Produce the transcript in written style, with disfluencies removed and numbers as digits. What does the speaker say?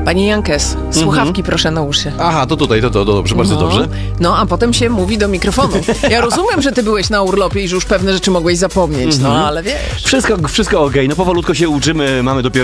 Panie Jankes, słuchawki proszę na uszy. Aha, to tutaj, to dobrze, bardzo dobrze. No, a potem się mówi do mikrofonu. Ja rozumiem, że ty byłeś na urlopie i że już pewne rzeczy mogłeś zapomnieć, no ale wiesz. Wszystko okej, no powolutko się uczymy, mamy dopiero